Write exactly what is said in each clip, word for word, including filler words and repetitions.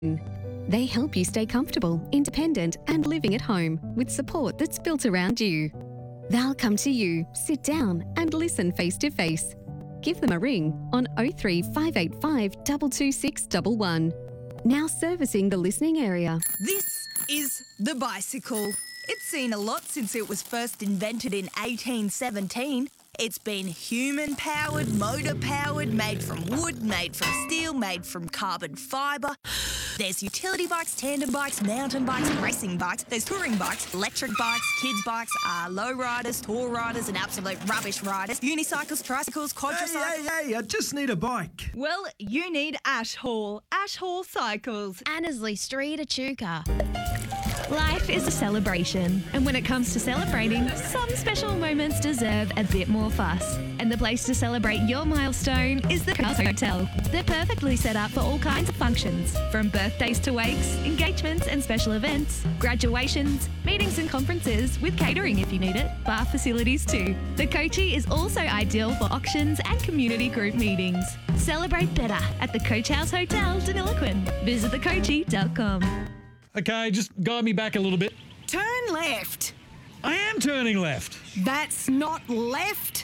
They help you stay comfortable, independent and living at home with support that's built around you. They'll come to you, sit down and listen face to face. Give them a ring on oh three five eight five two two six one one. Now servicing the listening area. This is the bicycle. It's seen a lot since it was first invented in eighteen seventeen. It's been human-powered, motor-powered, made from wood, made from steel, made from carbon fibre. There's utility bikes, tandem bikes, mountain bikes, racing bikes. There's touring bikes, electric bikes, kids' bikes, uh, low riders, tour riders and absolute rubbish riders. Unicycles, tricycles, quadricycles. Hey, hey, hey, I just need a bike. Well, you need Ash Hall. Ash Hall Cycles. Annesley Street, Echuca. Life is a celebration, and when it comes to celebrating, some special moments deserve a bit more fuss. And the place to celebrate your milestone is the Coach Hotel. They're perfectly set up for all kinds of functions, from birthdays to wakes, engagements and special events, graduations, meetings and conferences, with catering if you need it, bar facilities too. The Coachie is also ideal for auctions and community group meetings. Celebrate better at the Coach House Hotel, Deniliquin. Visit the coachie dot com. Okay, just guide me back a little bit. Turn left. I am turning left. That's not left.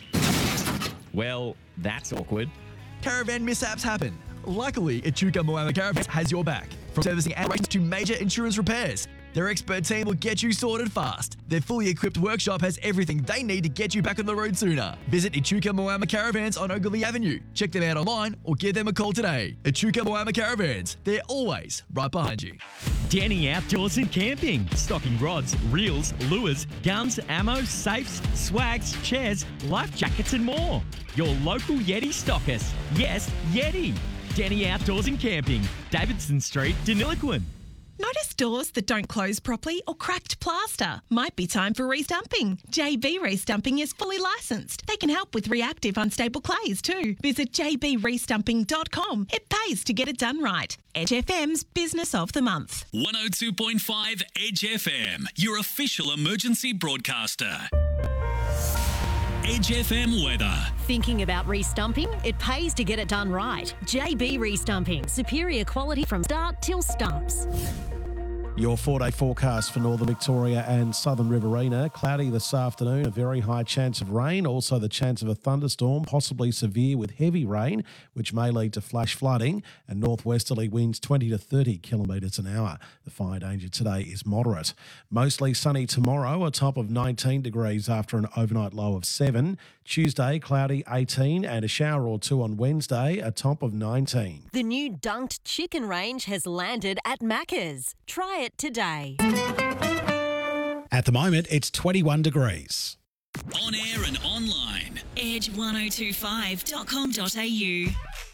Well, that's awkward. Caravan mishaps happen. Luckily, Echuca Moama Caravans has your back. From servicing and racing to major insurance repairs, their expert team will get you sorted fast. Their fully equipped workshop has everything they need to get you back on the road sooner. Visit Echuca Moama Caravans on Ogley Avenue. Check them out online or give them a call today. Echuca Moama Caravans, they're always right behind you. Denny Outdoors and Camping. Stocking rods, reels, lures, guns, ammo, safes, swags, chairs, life jackets and more. Your local Yeti stockist. Yes, Yeti. Denny Outdoors and Camping. Davidson Street, Deniliquin. Notice doors that don't close properly or cracked plaster? Might be time for restumping. J B Restumping is fully licensed. They can help with reactive unstable clays too. Visit j b restumping dot com. It pays to get it done right. Edge F M's Business of the Month. one oh two point five Edge F M, your official emergency broadcaster. Edge F M weather. Thinking about restumping? It pays to get it done right. J B Restumping. Superior quality from start till stumps. Your four-day forecast for northern Victoria and southern Riverina. Cloudy this afternoon, a very high chance of rain. Also the chance of a thunderstorm, possibly severe with heavy rain, which may lead to flash flooding, and northwesterly winds twenty to thirty kilometres an hour. The fire danger today is moderate. Mostly sunny tomorrow, a top of nineteen degrees after an overnight low of seven. Tuesday, cloudy eighteen, and a shower or two on Wednesday, a top of nineteen. The new dunked chicken range has landed at Macca's. Try it today. At the moment, it's twenty-one degrees. On air and online. edge ten twenty-five dot com dot a u